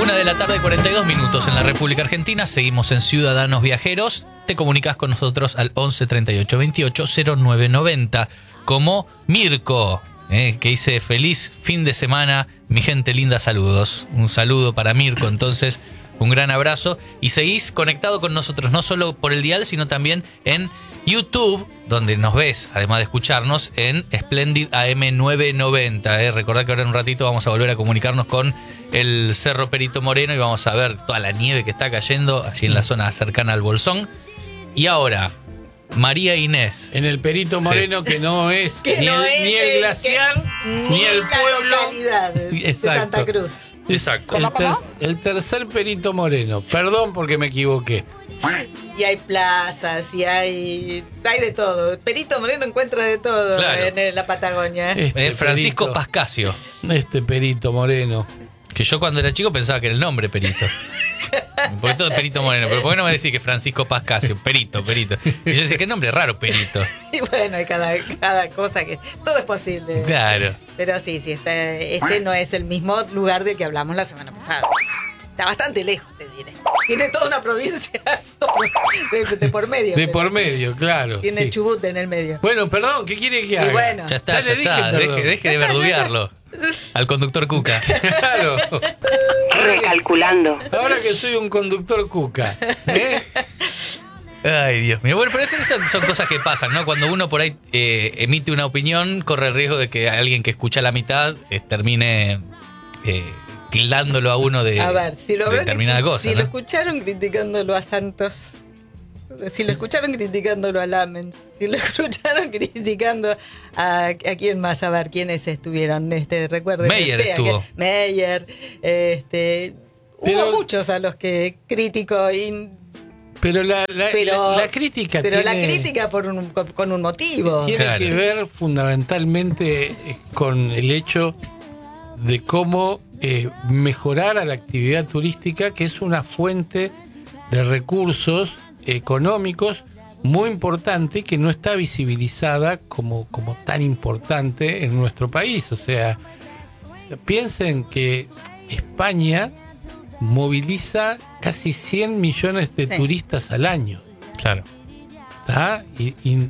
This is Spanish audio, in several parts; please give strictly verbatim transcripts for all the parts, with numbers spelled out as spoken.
Una de la tarde, cuarenta y dos minutos en la República Argentina. Seguimos en Ciudadanos Viajeros. Te comunicas con nosotros al once treinta y ocho veintiocho cero nueve noventa. Como Mirko, eh, que dice feliz fin de semana. Mi gente linda, saludos. Un saludo para Mirko, entonces, un gran abrazo. Y seguís conectado con nosotros, no solo por el dial, sino también en YouTube, donde nos ves, además de escucharnos, en Splendid A M novecientos noventa. Eh. Recordá que ahora en un ratito vamos a volver a comunicarnos con el Cerro Perito Moreno y vamos a ver toda la nieve que está cayendo allí en la zona cercana al Bolsón. Y ahora, María Inés. En el Perito Moreno, sí. que no es, que ni, no el, es ni el glaciar, que, ni el pueblo. La localidad de Exacto. Santa Cruz. Exacto. El, ter, el tercer Perito Moreno. Perdón porque me equivoqué. Y hay plazas, y hay hay de todo. Perito Moreno encuentra de todo, claro, en la Patagonia. Este Francisco Perito, Pascasio. Este Perito Moreno. Que yo cuando era chico pensaba que era el nombre Perito. Porque todo es Perito Moreno. Pero ¿por qué no me decís que Francisco Pascasio? Perito, Perito. Y yo decía, qué nombre raro, Perito. Y bueno, hay cada, cada cosa que... Todo es posible. Claro. Pero sí, sí, este, este no es el mismo lugar del que hablamos la semana pasada. Está bastante lejos, te diré. Tiene toda una provincia de, de por medio. De por medio, claro. Tiene sí. el Chubut en el medio. Bueno, perdón, ¿qué quiere que haga? Y bueno. Ya está, ya, ya está. Deje, deje de verduguearlo. Al conductor Cuca. Claro. Recalculando. Ahora que soy un conductor Cuca. ¿eh? Ay, Dios mío. Bueno, pero eso son, son cosas que pasan, ¿no? Cuando uno por ahí eh, emite una opinión, corre el riesgo de que alguien que escucha la mitad eh, termine eh, tildándolo a uno de, a ver, si lo de ven, determinada cosa. Si ¿no? lo escucharon criticándolo a Santos, si lo escucharon criticándolo a Lamens, si lo escucharon criticando a, a quién más, a ver quiénes estuvieron, este, recuerden. Meyer este, estuvo. Que, Meyer, este, pero, hubo muchos a los que critico y... Pero la, la, pero, la, la crítica pero tiene, la crítica por un, con, con un motivo. Tiene claro. que ver fundamentalmente con el hecho de cómo eh, mejorar a la actividad turística, que es una fuente de recursos económicos muy importante, que no está visibilizada como, como tan importante en nuestro país. O sea, piensen que España moviliza casi cien millones de sí. turistas al año. Claro. ¿Tá? Y, y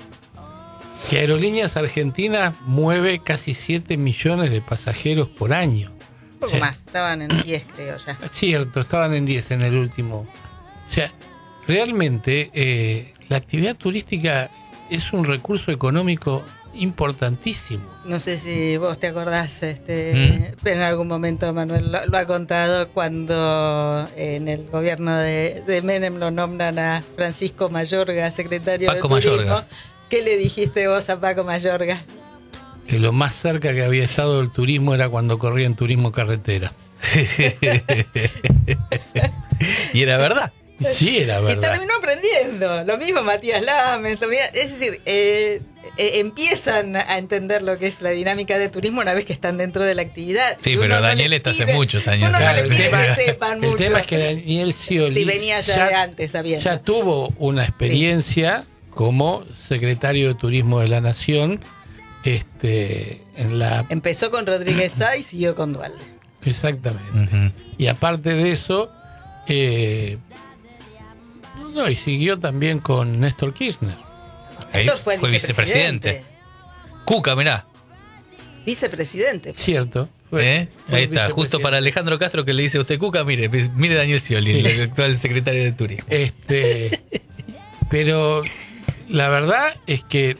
que Aerolíneas Argentinas mueve casi siete millones de pasajeros por año. Un poco o sea, más, estaban en diez, creo ya. Cierto, estaban en diez en el último. O sea, realmente eh, la actividad turística es un recurso económico importantísimo. No sé si vos te acordás, este, ¿Mm? en algún momento Manuel lo, lo ha contado, cuando en el gobierno de, de Menem lo nombran a Francisco Mayorga, secretario Paco de Turismo. Mayorga. ¿Qué le dijiste vos a Paco Mayorga? Que lo más cerca que había estado del turismo era cuando corría en turismo carretera. Y era verdad. Sí, era verdad. Y terminó aprendiendo. Lo mismo Matías Lames. Lo mismo, es decir, eh, eh, empiezan a entender lo que es la dinámica de turismo una vez que están dentro de la actividad. Sí, pero Daniel no está hace muchos años. Uno claro, no le pide tema, que sepan mucho. El tema es que Daniel Scioli sí, venía ya, ya de antes sabiendo. Ya tuvo una experiencia sí. como secretario de Turismo de la Nación. Este, en la... Empezó con Rodríguez Sá y siguió con Dualde. Exactamente. Uh-huh. Y aparte de eso, eh, no, y siguió también con Néstor Kirchner. Néstor fue, fue vicepresidente. vicepresidente. Cuca, mirá. Vicepresidente. Cierto. Fue, ¿Eh? fue Ahí está, justo para Alejandro Castro que le dice a usted Cuca, mire, mire Daniel Scioli, sí. el actual secretario de Turismo. Este, pero la verdad es que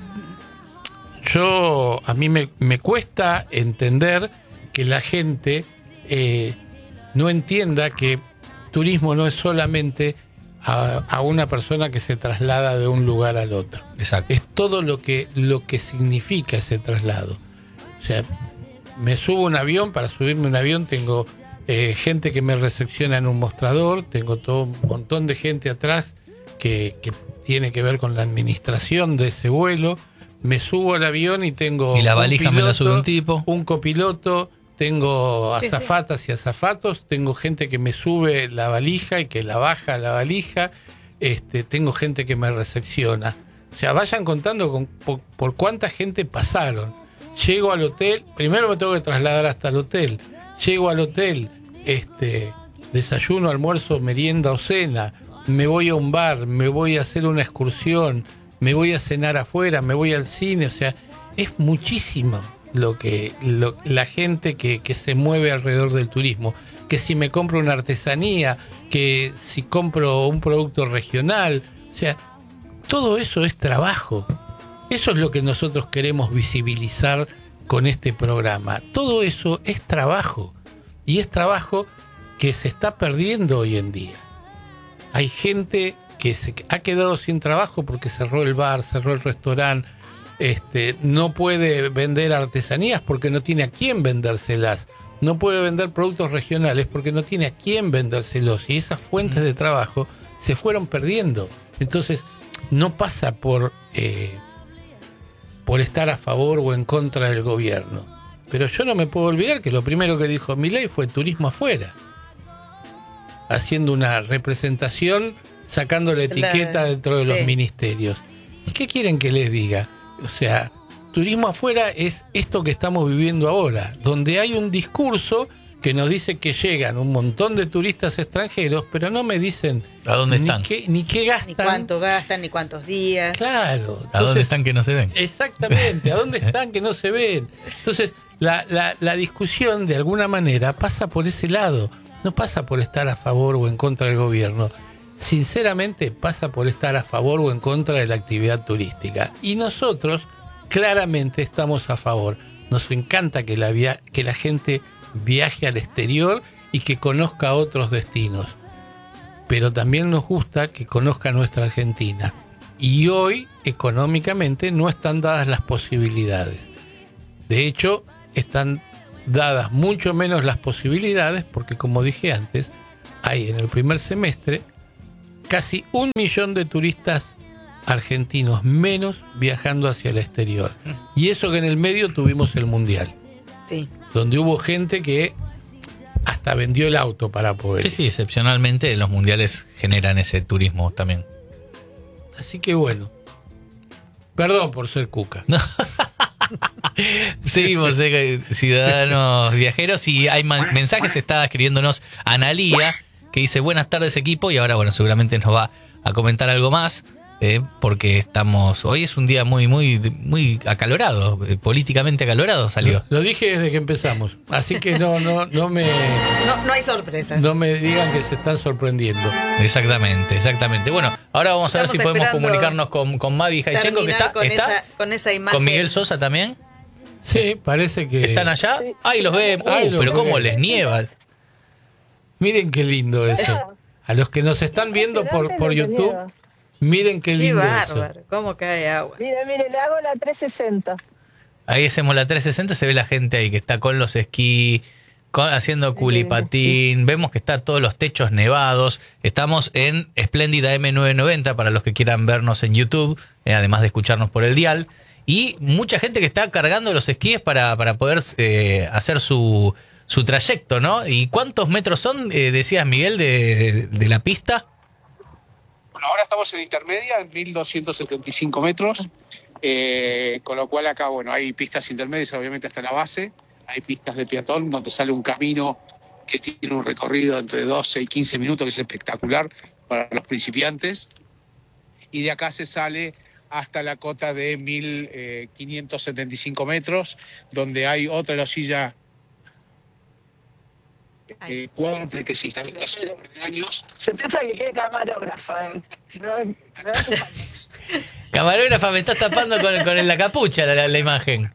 yo, a mí me, me cuesta entender que la gente eh, no entienda que turismo no es solamente a, a una persona que se traslada de un lugar al otro. Exacto. Es todo lo que, lo que significa ese traslado. O sea, me subo a un avión, para subirme a un avión tengo eh, gente que me recepciona en un mostrador, tengo todo un montón de gente atrás que, que tiene que ver con la administración de ese vuelo. Me subo al avión y tengo... Y la valija un piloto, me la sube un tipo. Un copiloto, tengo azafatas y azafatos, tengo gente que me sube la valija y que la baja la valija, este, tengo gente que me recepciona. O sea, vayan contando con, por, por cuánta gente pasaron. Llego al hotel, primero me tengo que trasladar hasta el hotel. Llego al hotel, este, desayuno, almuerzo, merienda o cena, me voy a un bar, me voy a hacer una excursión, me voy a cenar afuera, me voy al cine, o sea, es muchísimo lo que lo, la gente que, que se mueve alrededor del turismo, que si me compro una artesanía, que si compro un producto regional, o sea, todo eso es trabajo. Eso es lo que nosotros queremos visibilizar con este programa. Todo eso es trabajo, y es trabajo que se está perdiendo hoy en día. Hay gente que se ha quedado sin trabajo porque cerró el bar, cerró el restaurante, este, no puede vender artesanías porque no tiene a quién vendérselas, no puede vender productos regionales porque no tiene a quién vendérselos, y esas fuentes de trabajo se fueron perdiendo. Entonces, no pasa por, eh, por estar a favor o en contra del gobierno. Pero yo no me puedo olvidar que lo primero que dijo Milei fue turismo afuera, haciendo una representación, sacando la etiqueta Claro, dentro de los sí. ministerios. ¿Y qué quieren que les diga? O sea, turismo afuera es esto que estamos viviendo ahora, donde hay un discurso que nos dice que llegan un montón de turistas extranjeros, pero no me dicen ¿A dónde ni están? qué, ni qué gastan. Ni cuánto gastan, ni cuántos días. Claro. ¿A dónde Entonces, están que no se ven? exactamente, ¿a dónde están que no se ven? Entonces, la, la, la discusión de alguna manera pasa por ese lado, no pasa por estar a favor o en contra del gobierno. Sinceramente pasa por estar a favor o en contra de la actividad turística. Y nosotros claramente estamos a favor. Nos encanta que la, via- que la gente viaje al exterior y que conozca otros destinos. Pero también nos gusta que conozca nuestra Argentina. Y hoy, económicamente, no están dadas las posibilidades. De hecho, están dadas mucho menos las posibilidades porque, como dije antes, hay en el primer semestre casi un millón de turistas argentinos menos viajando hacia el exterior. Y eso que en el medio tuvimos el Mundial, Sí. donde hubo gente que hasta vendió el auto para poder. Sí, sí, excepcionalmente los mundiales generan ese turismo también. Así que bueno, perdón por ser cuca. Seguimos, eh, ciudadanos viajeros, y hay man- mensajes. Está escribiéndonos Analía, que dice buenas tardes equipo, y ahora bueno, seguramente nos va a comentar algo más, eh, porque estamos, hoy es un día muy, muy, muy acalorado, eh, políticamente acalorado salió. Lo, lo dije desde que empezamos, así que no, no, no me, No, no hay sorpresas. no me digan que se están sorprendiendo. Exactamente, exactamente. Bueno, ahora vamos a ver Estamos si podemos esperando comunicarnos con, con Mavi Jaichenko, que Terminar está, con, está esa, con esa imagen. con Miguel Sosa también. Sí, parece que. ¿Están allá? Ahí los vemos. Ahí Uh, los pero cómo vemos. les nieva. Miren qué lindo eso. A los que nos están viendo por, por YouTube, miren qué Qué lindo eso. bárbaro, cómo cae agua. Mire, mire, le hago la trescientos sesenta. Ahí hacemos la trescientos sesenta, se ve la gente ahí que está con los esquí, con- haciendo culipatín, vemos que está todos los techos nevados. Estamos en Espléndida eme novecientos noventa para los que quieran vernos en YouTube, eh, además de escucharnos por el dial. Y mucha gente que está cargando los esquíes para, para poder eh, hacer su, su trayecto, ¿no? ¿Y cuántos metros son, eh, decías Miguel, de, de la pista? Bueno, ahora estamos en intermedia, en mil doscientos setenta y cinco metros, eh, con lo cual acá, bueno, hay pistas intermedias, obviamente hasta la base, hay pistas de peatón donde sale un camino que tiene un recorrido entre doce y quince minutos, que es espectacular para los principiantes, y de acá se sale hasta la cota de mil quinientos setenta y cinco metros, donde hay otra losilla eh, cuádruple que sí, también hace años. Se piensa que quiere camarógrafa. ¿eh? No, no hace falta. Camarógrafa, me estás tapando con, con la capucha la, la- la imagen.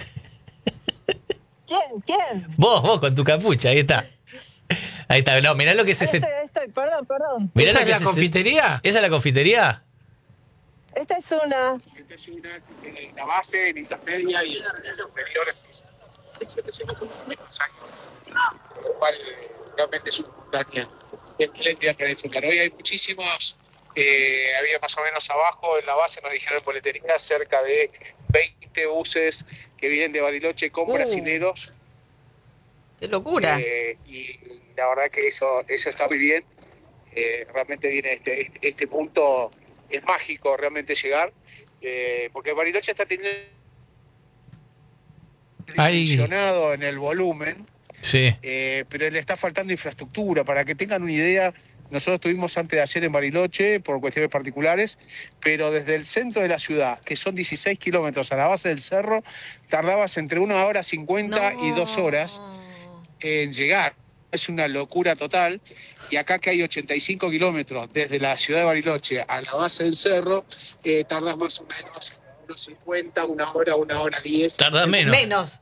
¿Quién? ¿Quién? Vos, vos con tu capucha, ahí está. Ahí está, no, mirá lo que es Ahí ese... estoy, ahí estoy, perdón, perdón. Mirá ¿Esa lo es que la ese- confitería? ¿Esa es la confitería? Esta es una. Esta es una que tiene la base, en intermedia y en superior es setecientos metros años, lo cual eh, realmente es una montaña espléndida para disfrutar. Hoy hay muchísimos, eh, había más o menos abajo en la base, nos dijeron en boletería, cerca de veinte buses que vienen de Bariloche con Uh. brasileros, Qué locura. eh, y la verdad que eso, eso está muy bien. Eh, realmente viene este, este punto, es mágico realmente llegar, eh, porque Bariloche está teniendo Ahí. dimensionado en el volumen, Sí. Eh, pero le está faltando infraestructura. Para que tengan una idea, nosotros estuvimos antes de ayer en Bariloche por cuestiones particulares, pero desde el centro de la ciudad, que son dieciséis kilómetros a la base del cerro, tardabas entre una hora cincuenta y dos horas en llegar. Es una locura total. Y acá que hay ochenta y cinco kilómetros desde la ciudad de Bariloche a la base del cerro, eh, tardas más o menos unos cincuenta, una hora, una hora diez. Tarda menos. Menos.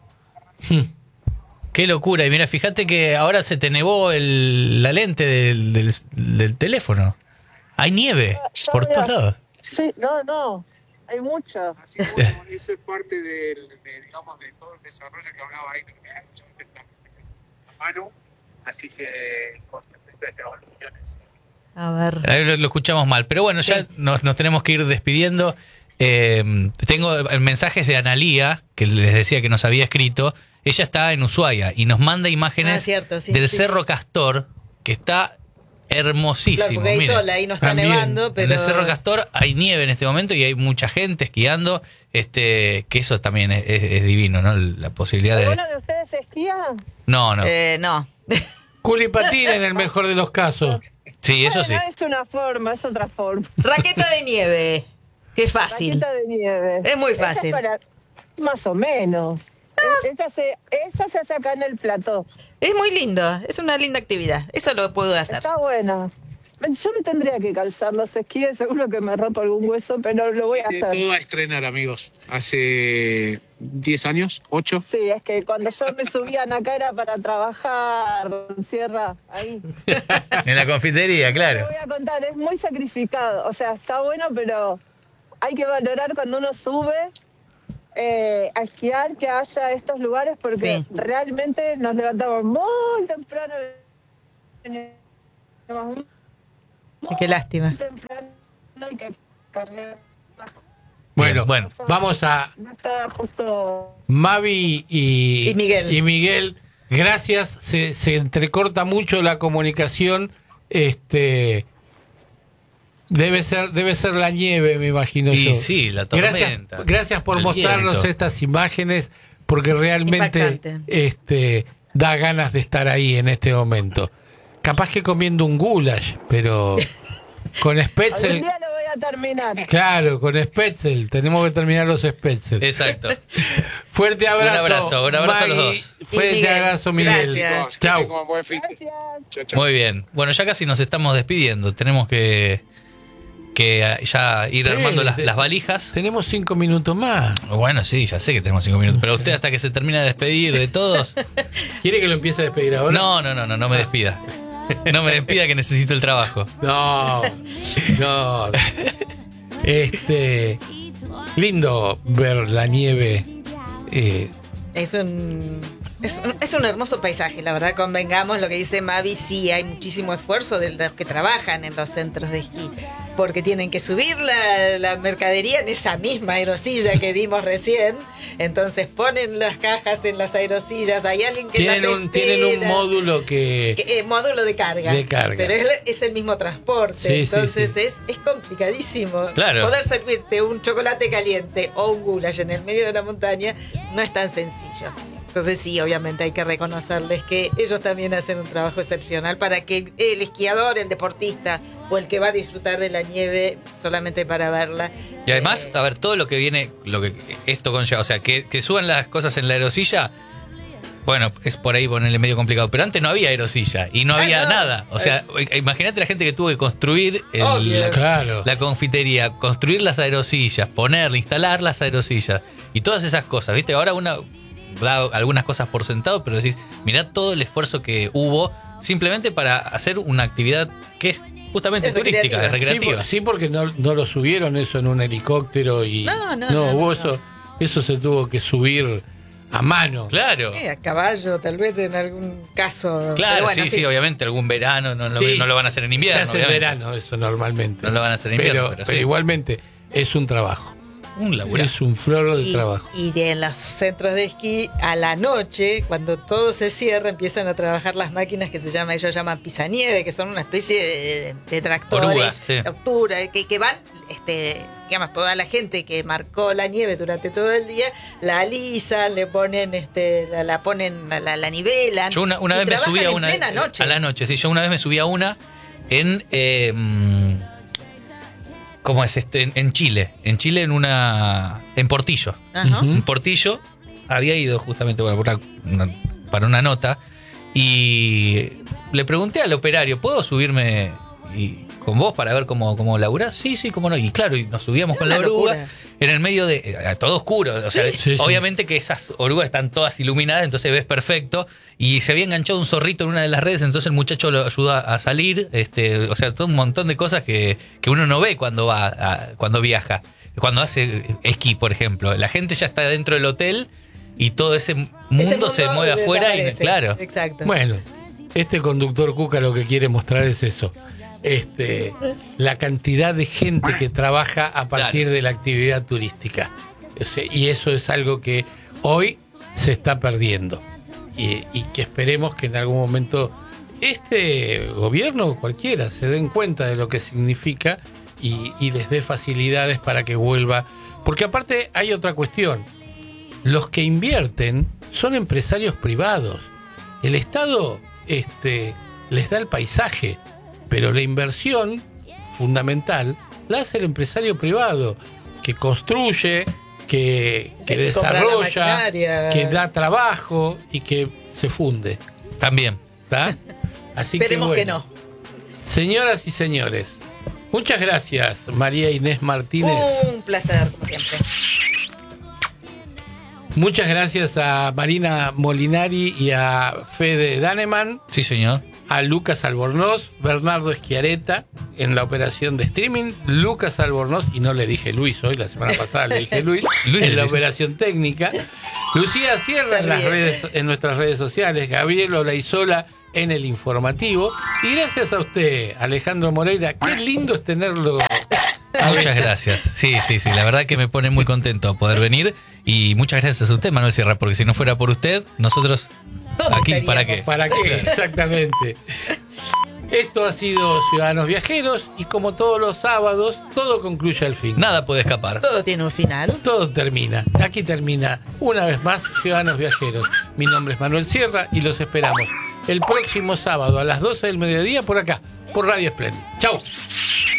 Qué locura. Y mira, fíjate que ahora se te nevó el, la lente del, del, del teléfono. Hay nieve Ya por veo. todos lados. Sí, no, no, hay mucho. Así que bueno, eso es parte del, de, digamos, de todo el desarrollo que hablaba ahí, que hay mucha gente que está a mano. Así que con respecto a estas evaluaciones. A ver. Ahí lo, lo escuchamos mal. Pero bueno, ya Sí. nos, nos tenemos que ir despidiendo. Eh, tengo mensajes de Analía, que les decía que nos había escrito. Ella está en Ushuaia y nos manda imágenes Ah, cierto, sí, del sí, Cerro sí. Castor, que está hermosísimo. Claro, porque hay Miren. sol, ahí no está También, nevando, pero... En el Cerro Castor hay nieve en este momento y hay mucha gente esquiando, este, que eso también es, es- es divino, ¿no? La posibilidad de... ¿Alguno de ustedes esquía? No, no. Eh, no. Culipatín en el mejor de los casos. Sí, eso sí. Bueno, es una forma, es otra forma. Raqueta de nieve. Qué fácil. Raqueta de nieve. Es muy Esa fácil. para- más o menos. Es- Esa se, esa se hace acá en el plató. Es muy lindo. Es una linda actividad. Eso lo puedo hacer. Está buena. Yo me tendría que calzar los esquíes, seguro que me rompo algún hueso, pero lo voy a Eh, hacer. todo a estrenar, amigos. Hace diez años, ocho. Sí, es que cuando yo me subían acá era para trabajar, don Sierra, ahí. En la confitería, Te claro. voy a contar, es muy sacrificado. O sea, está bueno, pero hay que valorar cuando uno sube eh, a esquiar que haya estos lugares porque Sí. realmente nos levantamos muy temprano. veníamos muy Qué lástima. temprano, hay que cargar. Bueno, Bueno. vamos a No está justo. Mavi y, Y Miguel. y Miguel, gracias. Se, se entrecorta mucho la comunicación. Este debe ser debe ser la nieve, me imagino Y yo. sí, la Gracias, tormenta. gracias por el mostrarnos viento. estas imágenes, porque realmente Impactante. este da ganas de estar ahí en este momento. Capaz que comiendo un goulash, pero con Algún Spätzle. día lo voy a terminar. Claro, con Spätzle. Tenemos que terminar los Spätzle. Exacto. Fuerte abrazo. Un abrazo, un abrazo a los Maggie. dos. Fuerte Y Miguel, abrazo, Miguel. gracias. Que Chau. tengan un buen fin de- Gracias. Chau, chau. Muy bien. Bueno, ya casi nos estamos despidiendo. Tenemos que, que ya ir armando Eh, las, de- las valijas. Tenemos cinco minutos más. Bueno, sí, ya sé que tenemos cinco minutos. Pero usted hasta que se termina de despedir de todos... ¿Quiere que lo empiece a despedir ahora? No, no, no, no, no me despida. No me despida que necesito el trabajo. No, no. Este, lindo ver la nieve. eh, Es un, es un es un hermoso paisaje, la verdad, convengamos lo que dice Mavi, sí hay muchísimo esfuerzo de los que trabajan en los centros de esquí, porque tienen que subir la, la mercadería en esa misma aerosilla que vimos recién, entonces ponen las cajas en las aerosillas, hay alguien que tienen, las un, tienen un espera. módulo que, Que, eh, módulo de carga. De carga. Pero es, es el mismo transporte. Sí, sí, entonces sí. Es, es complicadísimo. Claro. Poder servirte un chocolate caliente o un goulash en el medio de la montaña no es tan sencillo. Entonces sí, obviamente hay que reconocerles que ellos también hacen un trabajo excepcional para que el esquiador, el deportista o el que va a disfrutar de la nieve solamente para verla. Y además, eh, a ver, todo lo que viene, lo que esto conlleva, o sea, que, que suban las cosas en la aerosilla, bueno, es por ahí ponerle medio complicado, pero antes no había aerosilla y no Ah, había no. nada. O sea, imagínate la gente que tuvo que construir el- Obvio. la, Claro. la confitería, construir las aerosillas, ponerle, instalar las aerosillas y todas esas cosas, ¿viste? Ahora una da algunas cosas por sentado, pero decís, mirá todo el esfuerzo que hubo simplemente para hacer una actividad que es justamente Es turística, es recreativa. Sí, recreativa. por- sí, porque no, no lo subieron eso en un helicóptero y No, no, no, hubo no, eso, eso se tuvo que subir a mano. Claro. eh, a caballo, tal vez en algún caso. Claro, Pero bueno, sí, sí, obviamente, algún verano, no, no, Sí, no lo van a hacer en invierno. Se hace en obviamente. verano eso normalmente. No lo van a hacer en invierno, pero, pero pero sí. igualmente es un trabajo. Un laburazo. Es un floro de Y, trabajo. y de en los centros de esquí, a la noche, cuando todo se cierra, empiezan a trabajar las máquinas que se llama, ellos llaman pisanieve, que son una especie de, de tractores, Orugas, sí. octura, que, que van este, digamos, toda la gente que marcó la nieve durante todo el día, la alisan, le ponen, este, la, la ponen, la, la nivelan. Yo una, una y vez me subí a trabajan una. en plena noche. A la noche, sí. Yo una vez me subí a una en. Eh, ¿Cómo es este? En, en Chile. En Chile, en una. En Portillo. Ajá. En Portillo. Había ido justamente bueno, por una, una, para una nota. Y le pregunté al operario, ¿puedo subirme y, con vos para ver cómo, cómo laburás? Sí, sí, cómo no. Y claro, y nos subíamos Era con la una oruga locura. en el medio de. eh, todo oscuro. O sea, Sí, sí. obviamente que esas orugas están todas iluminadas, entonces ves perfecto. Y se había enganchado un zorrito en una de las redes, entonces el muchacho lo ayuda a salir. Este, o sea, todo un montón de cosas que, que uno no ve cuando va a- cuando viaja. Cuando hace esquí, por ejemplo. La gente ya está dentro del hotel y todo ese mundo, Ese mundo se mueve afuera y desaparece. claro. Exacto. Bueno, este conductor Cuca lo que quiere mostrar es eso. Este, la cantidad de gente que trabaja a partir Claro. de la actividad turística. O sea, y eso es algo que hoy se está perdiendo. Y, y que esperemos que en algún momento este gobierno o cualquiera se den cuenta de lo que significa y, y les dé facilidades para que vuelva. Porque aparte hay otra cuestión. Los que invierten son empresarios privados. El Estado este, les da el paisaje, pero la inversión fundamental la hace el empresario privado, que construye, que, que que compra la desarrolla, maquinaria. que da trabajo y que se funde. También. ¿Está? Así Esperemos que, que bueno. no. Señoras y señores, muchas gracias, María Inés Martínez. Un placer, como siempre. Muchas gracias a Marina Molinari y a Fede Daneman, Sí, señor. a Lucas Albornoz, Bernardo Eschiareta en la operación de streaming, Lucas Albornoz, y no le dije Luis hoy, la semana pasada le dije Luis, Luis en le la dije. operación técnica, Lucía Sierra en, las Se ríe. redes, en nuestras redes sociales, Gabriel Olaizola en el informativo, y gracias a usted, Alejandro Moreira, qué lindo es tenerlo. a Muchas veces. gracias. Sí, sí, sí. La verdad que me pone muy contento poder venir. Y muchas gracias a usted, Manuel Sierra, porque si no fuera por usted, nosotros ¿Dónde aquí, ¿para qué? estaríamos? ¿Para qué? Exactamente. Esto ha sido Ciudadanos Viajeros y como todos los sábados, todo concluye al fin. Nada puede escapar. Todo tiene un final. Todo termina. Aquí termina una vez más Ciudadanos Viajeros. Mi nombre es Manuel Sierra y los esperamos el próximo sábado a las doce del mediodía por acá, por Radio Splendid. Chau.